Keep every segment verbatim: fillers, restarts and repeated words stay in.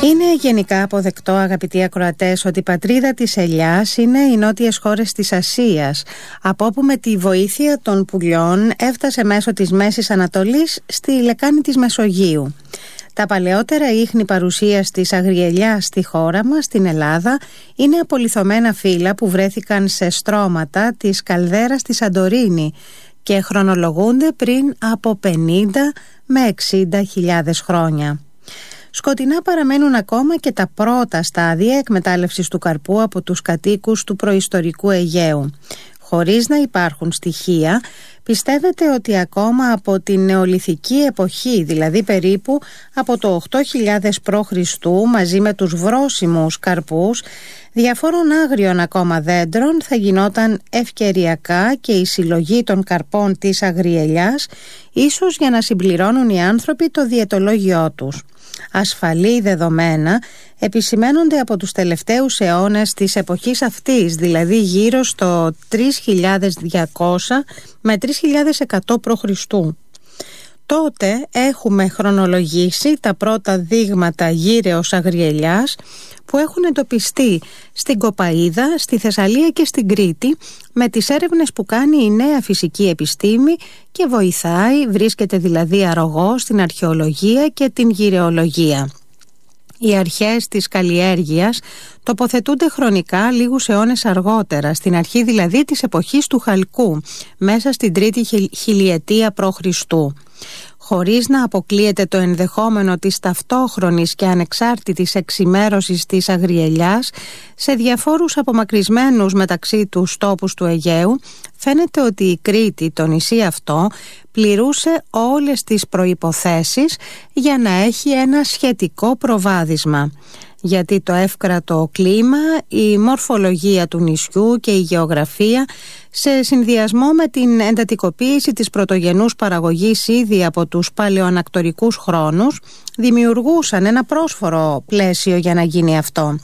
Είναι γενικά αποδεκτό, αγαπητοί ακροατές, ότι η πατρίδα της ελιάς είναι οι νότιες χώρες της Ασίας, από όπου με τη βοήθεια των πουλιών έφτασε μέσω της Μέσης Ανατολής στη λεκάνη της Μεσογείου. Τα παλαιότερα ίχνη παρουσίας της αγριελιάς στη χώρα μας, στην Ελλάδα, είναι απολιθωμένα φύλλα που βρέθηκαν σε στρώματα της καλδέρας της Σαντορίνη και χρονολογούνται πριν από πενήντα με εξήντα χιλιάδες χρόνια. Σκοτεινά παραμένουν ακόμα και τα πρώτα στάδια εκμετάλλευσης του καρπού από τους κατοίκους του προϊστορικού Αιγαίου. Χωρίς να υπάρχουν στοιχεία, πιστεύετε ότι ακόμα από την νεολιθική εποχή, δηλαδή περίπου από το οκτώ χιλιάδες προ Χριστού, μαζί με τους βρώσιμους καρπούς διαφόρων άγριων ακόμα δέντρων, θα γινόταν ευκαιριακά και η συλλογή των καρπών της αγριελιάς, ίσως για να συμπληρώνουν οι άνθρωποι το διαιτολόγιό τους. Ασφαλή δεδομένα επισημαίνονται από τους τελευταίους αιώνες της εποχής αυτής, δηλαδή γύρω στο τρεις χιλιάδες διακόσια με τρεις χιλιάδες εκατό προ Χριστού. Τότε έχουμε χρονολογήσει τα πρώτα δείγματα γύρεως αγριελιάς που έχουν εντοπιστεί στην Κοπαΐδα, στη Θεσσαλία και στην Κρήτη, με τις έρευνες που κάνει η νέα φυσική επιστήμη και βοηθάει, βρίσκεται δηλαδή αρρωγό στην αρχαιολογία και την γυρεολογία. Οι αρχές της καλλιέργειας τοποθετούνται χρονικά λίγους αιώνες αργότερα, στην αρχή δηλαδή της εποχής του Χαλκού, μέσα στην τρίτη χιλιετία προ Χριστού. Χωρίς να αποκλείεται το ενδεχόμενο της ταυτόχρονης και ανεξάρτητης εξημέρωσης της αγριελιάς σε διαφόρους απομακρυσμένους μεταξύ τους τόπους του Αιγαίου, φαίνεται ότι η Κρήτη, το νησί αυτό, πληρούσε όλες τις προϋποθέσεις για να έχει ένα σχετικό προβάδισμα. Γιατί το εύκρατο κλίμα, η μορφολογία του νησιού και η γεωγραφία, σε συνδυασμό με την εντατικοποίηση της πρωτογενούς παραγωγής ήδη από τους παλαιοανακτορικούς χρόνους, δημιουργούσαν ένα πρόσφορο πλαίσιο για να γίνει αυτό.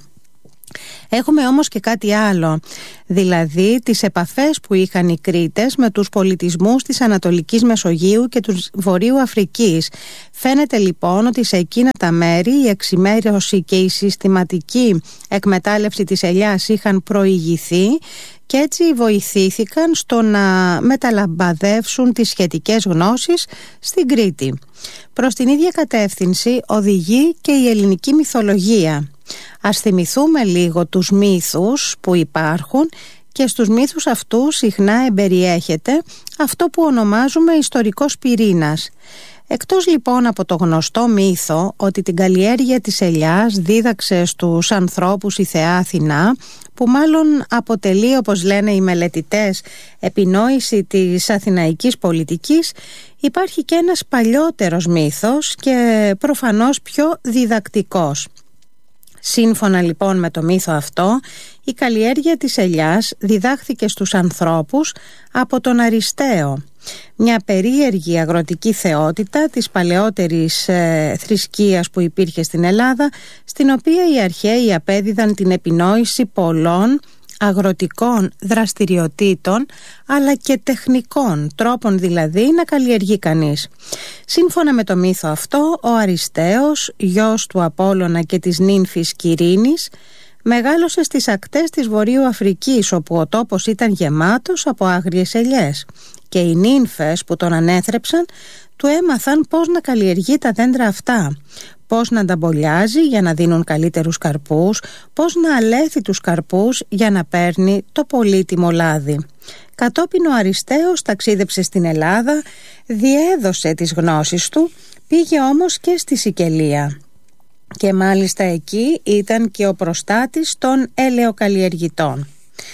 Έχουμε όμως και κάτι άλλο, δηλαδή τις επαφές που είχαν οι Κρήτες με τους πολιτισμούς της Ανατολικής Μεσογείου και του Βορείου Αφρικής. Φαίνεται λοιπόν ότι σε εκείνα τα μέρη η εξημέρωση και η συστηματική εκμετάλλευση της ελιάς είχαν προηγηθεί και έτσι βοηθήθηκαν στο να μεταλαμπαδεύσουν τις σχετικές γνώσεις στην Κρήτη. Προς την ίδια κατεύθυνση οδηγεί και η ελληνική μυθολογία. Ας θυμηθούμε λίγο τους μύθους που υπάρχουν και στους μύθους αυτούς συχνά εμπεριέχεται αυτό που ονομάζουμε ιστορικός πυρήνας. Εκτός λοιπόν από το γνωστό μύθο ότι την καλλιέργεια της ελιάς δίδαξε στους ανθρώπους η θεά Αθηνά, που μάλλον αποτελεί, όπως λένε οι μελετητές, επινόηση της αθηναϊκής πολιτικής, υπάρχει και ένας παλιότερος μύθος και προφανώς πιο διδακτικός. Σύμφωνα λοιπόν με το μύθο αυτό, η καλλιέργεια της ελιάς διδάχθηκε στους ανθρώπους από τον Αρισταίο, μια περίεργη αγροτική θεότητα της παλαιότερης ε, θρησκείας που υπήρχε στην Ελλάδα, στην οποία οι αρχαίοι απέδιδαν την επινόηση πολλών αγροτικών δραστηριοτήτων αλλά και τεχνικών τρόπων, δηλαδή να καλλιεργεί κανείς. Σύμφωνα με το μύθο αυτό, ο Αριστέος, γιος του Απόλλωνα και της νύμφης Κυρίνης, μεγάλωσε στις ακτές της Βορείου Αφρικής, όπου ο τόπος ήταν γεμάτος από άγριες ελιές, και οι νύμφες που τον ανέθρεψαν του έμαθαν πώς να καλλιεργεί τα δέντρα αυτά, πώς να τα μπολιάζει για να δίνουν καλύτερους καρπούς, πώς να αλέθει τους καρπούς για να παίρνει το πολύτιμο λάδι. Κατόπιν ο Αριστέος ταξίδεψε στην Ελλάδα, διέδωσε τις γνώσεις του, πήγε όμως και στη Σικελία. Και μάλιστα εκεί ήταν και ο προστάτης των ελαιοκαλλιεργητών.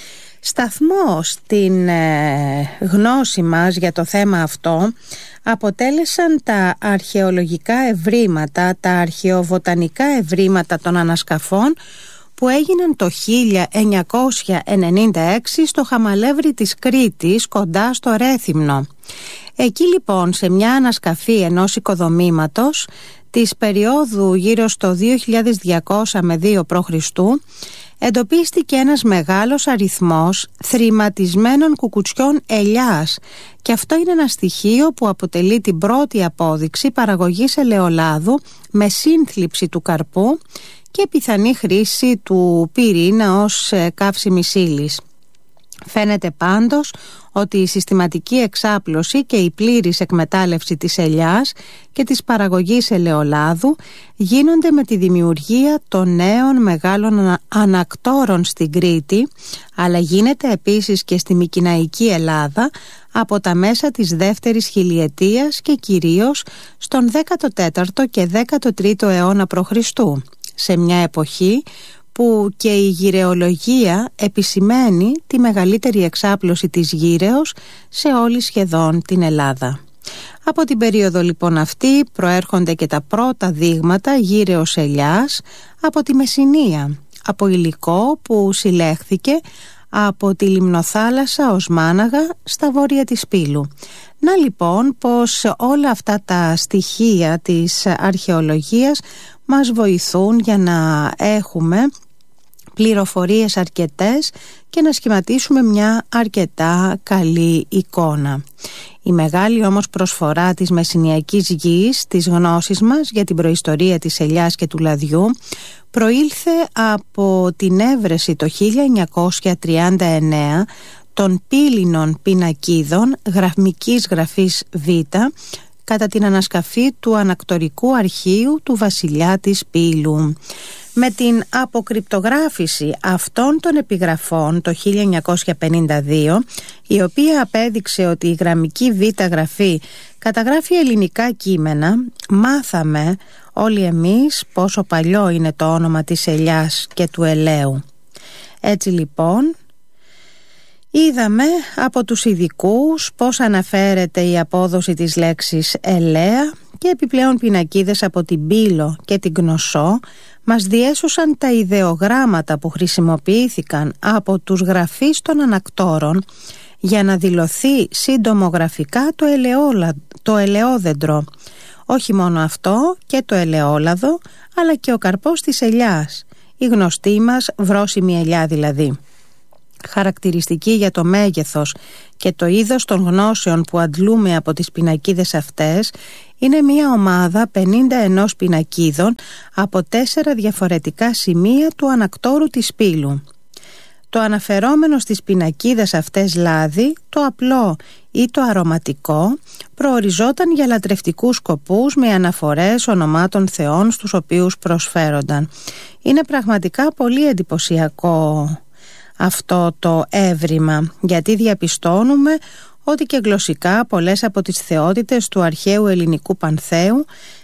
Σταθμό στην ε, γνώση μας για το θέμα αυτό αποτέλεσαν τα αρχαιολογικά ευρήματα, τα αρχαιοβοτανικά ευρήματα των ανασκαφών που έγιναν το χίλια εννιακόσια ενενήντα έξι στο Χαμαλεύρι της Κρήτης, κοντά στο Ρέθυμνο. Εκεί λοιπόν, σε μια ανασκαφή ενός οικοδομήματος της περίοδου γύρω στο δύο χιλιάδες διακόσια με δύο προ Χριστού, εντοπίστηκε ένας μεγάλος αριθμός θρηματισμένων κουκουτσιών ελιάς και αυτό είναι ένα στοιχείο που αποτελεί την πρώτη απόδειξη παραγωγής ελαιολάδου με σύνθλιψη του καρπού και πιθανή χρήση του πυρήνα ως καύσιμης ύλης. Φαίνεται πάντως ότι η συστηματική εξάπλωση και η πλήρης εκμετάλλευση της ελιάς και της παραγωγής ελαιολάδου γίνονται με τη δημιουργία των νέων μεγάλων ανακτόρων στην Κρήτη, αλλά γίνεται επίσης και στη Μικηναϊκή Ελλάδα από τα μέσα της δεύτερης χιλιετίας και κυρίως στον δέκατο τέταρτο και δέκατο τρίτο αιώνα π.Χ., σε μια εποχή που και η γυρεολογία επισημαίνει τη μεγαλύτερη εξάπλωση της γύρεως σε όλη σχεδόν την Ελλάδα. Από την περίοδο λοιπόν αυτή προέρχονται και τα πρώτα δείγματα γύρεως ελιάς από τη Μεσσηνία, από υλικό που συλλέχθηκε από τη Λιμνοθάλασσα ως Μάναγα στα βόρεια της Πύλου. Να λοιπόν πως όλα αυτά τα στοιχεία της αρχαιολογίας μας βοηθούν για να έχουμε πληροφορίες αρκετές και να σχηματίσουμε μια αρκετά καλή εικόνα. Η μεγάλη όμως προσφορά της μεσσηνιακής γης, της γνώσης μας για την προϊστορία της ελιάς και του λαδιού, προήλθε από την έβρεση το χίλια εννιακόσια τριάντα εννέα των πύληνων πινακίδων γραμμικής γραφής Β κατά την ανασκαφή του ανακτορικού αρχείου του βασιλιά της Πύλου. Με την αποκρυπτογράφηση αυτών των επιγραφών το χίλια εννιακόσια πενήντα δύο, η οποία απέδειξε ότι η γραμμική Β γραφή καταγράφει ελληνικά κείμενα, μάθαμε όλοι εμείς πόσο παλιό είναι το όνομα της ελιάς και του ελαίου. Έτσι λοιπόν, είδαμε από τους ειδικούς πώς αναφέρεται η απόδοση της λέξης ελαία και επιπλέον πινακίδες από την Πύλο και την Κνωσό μας διέσωσαν τα ιδεογράμματα που χρησιμοποιήθηκαν από τους γραφείς των ανακτόρων για να δηλωθεί συντομογραφικά το, ελαιόλα, το ελαιόδεντρο. Όχι μόνο αυτό, και το ελαιόλαδο, αλλά και ο καρπός της ελιάς, η γνωστή μας βρώσιμη ελιά δηλαδή. Χαρακτηριστική για το μέγεθος και το είδος των γνώσεων που αντλούμε από τις πινακίδες αυτές είναι μια ομάδα πενήντα ένα πινακίδων από τέσσερα διαφορετικά σημεία του ανακτόρου της Πύλου. Το αναφερόμενο στις πινακίδες αυτές λάδι, το απλό ή το αρωματικό, προοριζόταν για λατρευτικούς σκοπούς με αναφορές ονομάτων θεών στους οποίους προσφέρονταν. Είναι πραγματικά πολύ εντυπωσιακό αυτό το έβριμα, γιατί διαπιστώνουμε ότι και γλωσσικά πολλές από τις θεότητες του αρχαίου ελληνικού πανθέου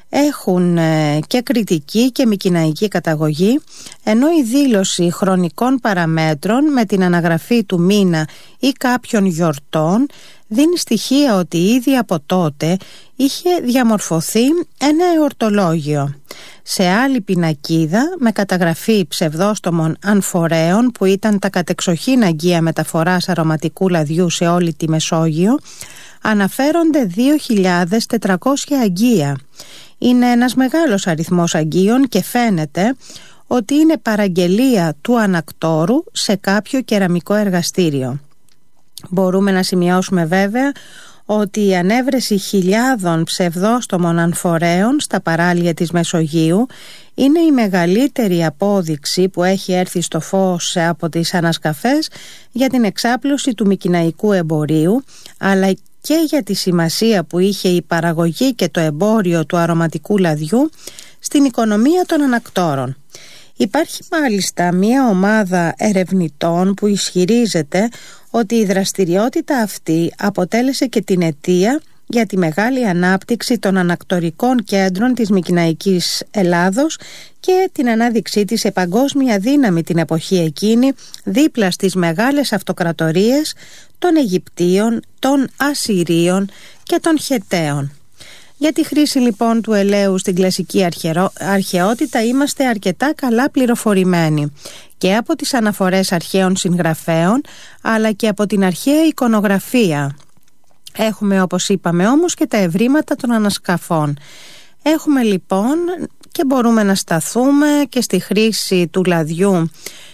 έχουν και κριτική και μικηναϊκή καταγωγή, ενώ η δήλωση χρονικών παραμέτρων με την αναγραφή του μήνα ή κάποιων γιορτών δίνει στοιχεία ότι ήδη από τότε είχε διαμορφωθεί ένα εορτολόγιο. Σε άλλη πινακίδα, με καταγραφή ψευδόστομων ανφορέων που ήταν τα κατεξοχήν αγγεία μεταφοράς αρωματικού λαδιού σε όλη τη Μεσόγειο, αναφέρονται δύο χιλιάδες τετρακόσια αγγεία. Είναι ένας μεγάλος αριθμός αγγείων και φαίνεται ότι είναι παραγγελία του ανακτόρου σε κάποιο κεραμικό εργαστήριο. Μπορούμε να σημειώσουμε βέβαια ότι η ανέβρεση χιλιάδων ψευδόστομων ανφορέων στα παράλια της Μεσογείου είναι η μεγαλύτερη απόδειξη που έχει έρθει στο φως από τις ανασκαφές για την εξάπλωση του μικηναϊκού εμπορίου, αλλά και για τη σημασία που είχε η παραγωγή και το εμπόριο του αρωματικού λαδιού στην οικονομία των ανακτόρων. Υπάρχει μάλιστα μία ομάδα ερευνητών που ισχυρίζεται ότι η δραστηριότητα αυτή αποτέλεσε και την αιτία για τη μεγάλη ανάπτυξη των ανακτορικών κέντρων της Μικηναϊκής Ελλάδος και την ανάδειξή της σε παγκόσμια δύναμη την εποχή εκείνη δίπλα στις μεγάλες αυτοκρατορίες των Αιγυπτίων, των Ασσυρίων και των Χεταίων. Για τη χρήση λοιπόν του ελαίου στην κλασική αρχαιότητα είμαστε αρκετά καλά πληροφορημένοι και από τις αναφορές αρχαίων συγγραφέων αλλά και από την αρχαία εικονογραφία. Έχουμε, όπως είπαμε όμως, και τα ευρήματα των ανασκαφών. Έχουμε λοιπόν και μπορούμε να σταθούμε και στη χρήση του λαδιού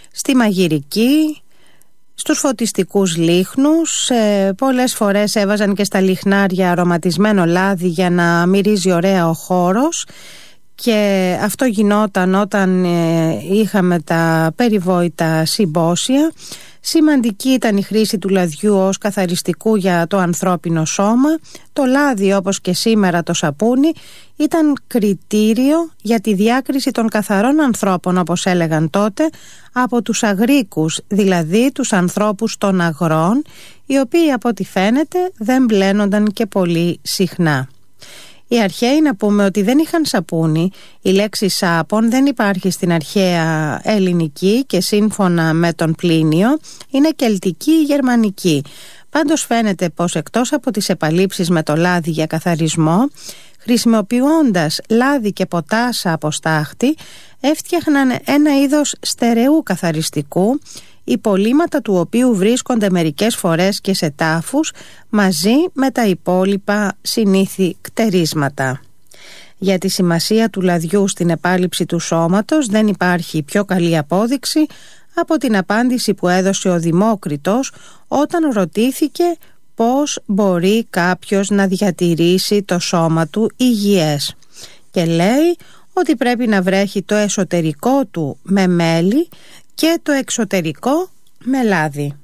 στη μαγειρική, στους φωτιστικούς λίχνους. ε, Πολλές φορές έβαζαν και στα λιχνάρια αρωματισμένο λάδι για να μυρίζει ωραία ο χώρος, και αυτό γινόταν όταν ε, είχαμε τα περιβόητα συμπόσια. Σημαντική ήταν η χρήση του λαδιού ως καθαριστικού για το ανθρώπινο σώμα. Το λάδι, όπως και σήμερα το σαπούνι, ήταν κριτήριο για τη διάκριση των καθαρών ανθρώπων, όπως έλεγαν τότε, από τους αγρίκους, δηλαδή τους ανθρώπους των αγρών, οι οποίοι από ό,τι φαίνεται δεν μπλένονταν και πολύ συχνά. Οι αρχαίοι, να πούμε ότι δεν είχαν σαπούνι. Η λέξη σάπον δεν υπάρχει στην αρχαία ελληνική και σύμφωνα με τον Πλίνιο είναι κελτική ή γερμανική. Πάντως φαίνεται πως εκτός από τις επαλήψεις με το λάδι για καθαρισμό, χρησιμοποιώντας λάδι και ποτάσα από στάχτη, έφτιαχναν ένα είδος στερεού καθαριστικού, υπολείμματα του οποίου βρίσκονται μερικές φορές και σε τάφους μαζί με τα υπόλοιπα συνήθη κτερίσματα. Για τη σημασία του λαδιού στην επάλυψη του σώματος δεν υπάρχει πιο καλή απόδειξη από την απάντηση που έδωσε ο Δημόκριτος όταν ρωτήθηκε πώς μπορεί κάποιος να διατηρήσει το σώμα του υγιές, και λέει ότι πρέπει να βρέχει το εσωτερικό του με μέλι και το εξωτερικό με λάδι.